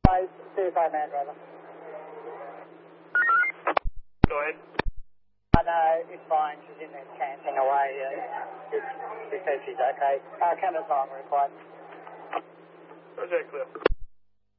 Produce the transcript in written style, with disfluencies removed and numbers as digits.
Suicide man, brother. Go ahead. No, it's fine. She's in there chanting away. She says she's okay. Cameras on, required. Roger, clear.